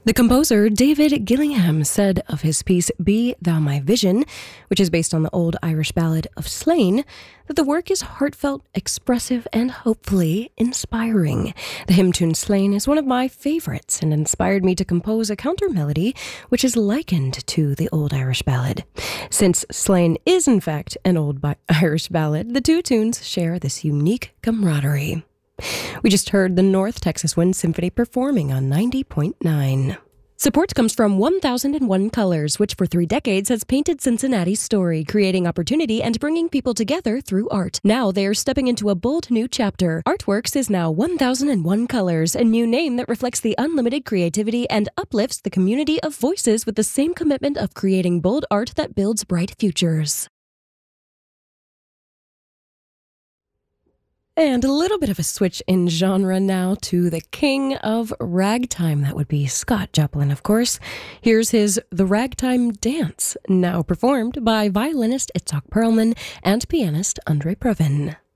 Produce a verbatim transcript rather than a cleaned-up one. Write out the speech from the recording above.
The composer David Gillingham said of his piece Be Thou My Vision, which is based on the old Irish ballad of Slane, that the work is heartfelt, expressive, and hopefully inspiring. The hymn tune Slane is one of my favorites and inspired me to compose a counter melody which is likened to the old Irish ballad. Since Slane is in fact an old bi- Irish ballad, the two tunes share this unique camaraderie. We just heard the North Texas Wind Symphony performing on ninety point nine. Support comes from one thousand one Colors, which for three decades has painted Cincinnati's story, creating opportunity and bringing people together through art. Now they are stepping into a bold new chapter. Artworks is now one thousand one Colors, a new name that reflects the unlimited creativity and uplifts the community of voices with the same commitment of creating bold art that builds bright futures. And a little bit of a switch in genre now to the king of ragtime. That would be Scott Joplin, of course. Here's his The Ragtime Dance, now performed by violinist Itzhak Perlman and pianist Andre Previn.